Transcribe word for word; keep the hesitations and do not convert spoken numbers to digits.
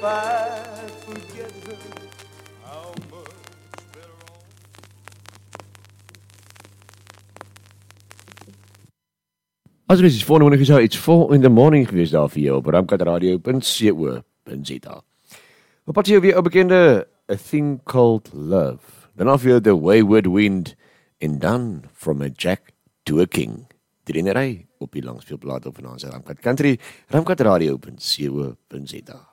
I forget her, how much better off. As mens is volgende morning gesê, it's four in the morning gewees daar vir jou op ramkatradio punt co punt za. Op pad hier weer 'n bekende A Thing Called Love. Dan af jou The Wayward Wind en dan From a Jack to a King. Drie ry op die langspeelplaat op vanaand se Ramkat Country, ramkatradio punt co punt za.